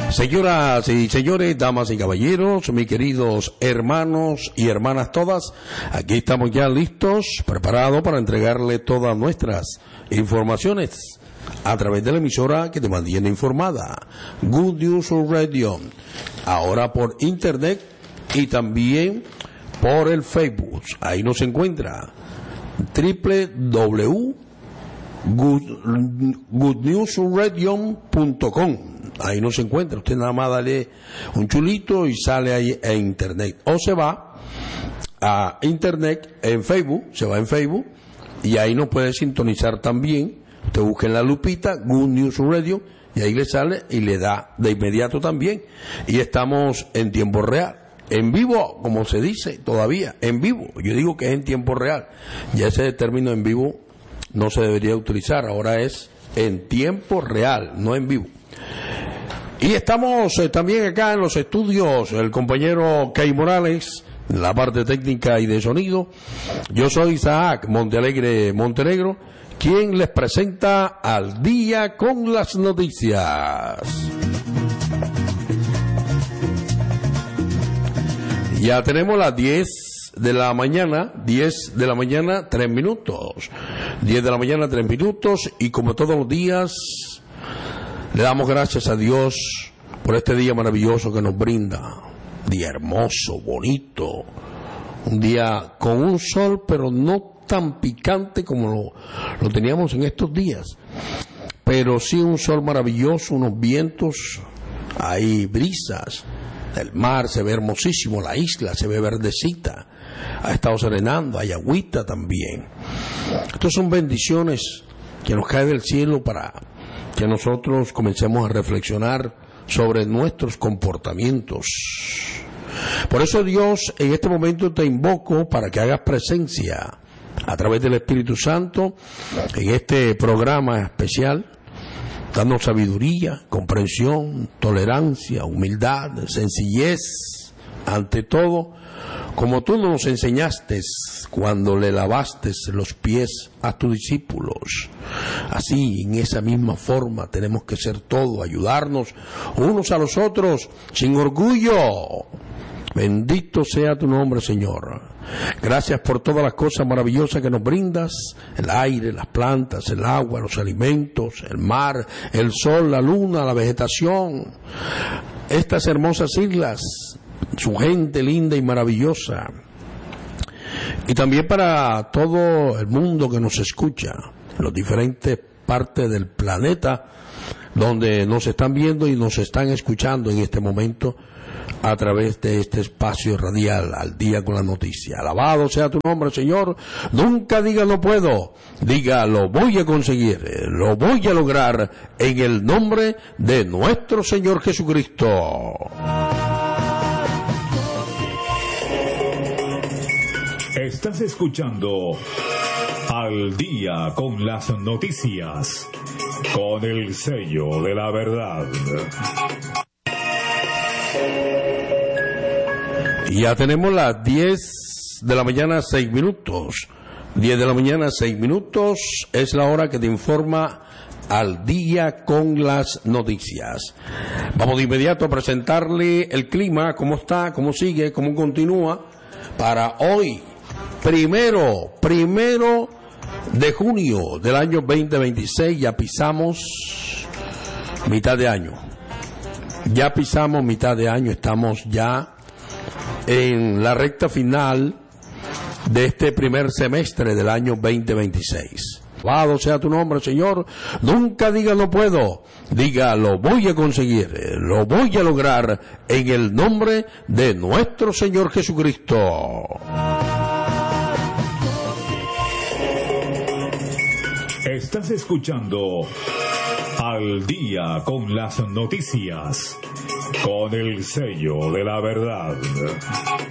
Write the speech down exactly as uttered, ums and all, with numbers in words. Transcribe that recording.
Señoras y señores, damas y caballeros, mis queridos hermanos y hermanas todas, aquí estamos ya listos, preparados para entregarle todas nuestras informaciones a través de la emisora que te mantiene informada, Good News Radio, ahora por internet y también por el Facebook. Ahí nos encuentra doble u doble u doble u punto good news radio punto com. Ahí nos encuentra. Usted nada más dale un chulito y sale ahí en internet. O se va a internet en Facebook, se va en Facebook y ahí nos puede sintonizar también. Usted busca en la lupita Good News Radio y ahí le sale y le da de inmediato también. Y estamos en tiempo real. En vivo, como se dice todavía, en vivo. Yo digo que es en tiempo real. Ya ese término en vivo no se debería utilizar. Ahora es en tiempo real, no en vivo. Y estamos eh, también acá en los estudios, el compañero Kay Morales, en la parte técnica y de sonido. Yo soy Isaac Montealegre Montenegro, quien les presenta Al Día con las Noticias. Ya tenemos las diez de la mañana, diez de la mañana, tres minutos. diez de la mañana, tres minutos, y como todos los días, le damos gracias a Dios por este día maravilloso que nos brinda. Día hermoso, bonito, un día con un sol, pero no tan picante como lo, lo teníamos en estos días. Pero sí un sol maravilloso, unos vientos, hay brisas. El mar se ve hermosísimo, la isla se ve verdecita, ha estado serenando, hay agüita también. Estas son bendiciones que nos caen del cielo para que nosotros comencemos a reflexionar sobre nuestros comportamientos. Por eso, Dios, en este momento te invoco para que hagas presencia a través del Espíritu Santo en este programa especial, dando sabiduría, comprensión, tolerancia, humildad, sencillez, ante todo, como tú nos enseñaste cuando le lavaste los pies a tus discípulos. Así, en esa misma forma, tenemos que ser todos, ayudarnos unos a los otros, sin orgullo. Bendito sea tu nombre, Señor. Gracias por todas las cosas maravillosas que nos brindas, el aire, las plantas, el agua, los alimentos, el mar, el sol, la luna, la vegetación, estas hermosas islas, su gente linda y maravillosa, y también para todo el mundo que nos escucha, en las diferentes partes del planeta, donde nos están viendo y nos están escuchando en este momento, a través de este espacio radial, Al Día con la Noticia. Alabado sea tu nombre, Señor. Nunca diga no puedo, diga lo voy a conseguir, lo voy a lograr en el nombre de nuestro Señor Jesucristo. Estás escuchando Al Día con las Noticias, con el sello de la verdad. Ya tenemos las diez de la mañana, seis minutos. diez de la mañana, seis minutos, es la hora que te informa Al Día con las Noticias. Vamos de inmediato a presentarle el clima, cómo está, cómo sigue, cómo continúa, para hoy, primero, primero de junio del año veinte veintiséis, ya pisamos mitad de año. Ya pisamos mitad de año, estamos ya en la recta final de este primer semestre del año veinte veintiséis. Alabado sea tu nombre, Señor. Nunca diga no puedo, diga lo voy a conseguir, lo voy a lograr en el nombre de nuestro Señor Jesucristo. Estás escuchando Al Día con las Noticias, con el sello de la verdad.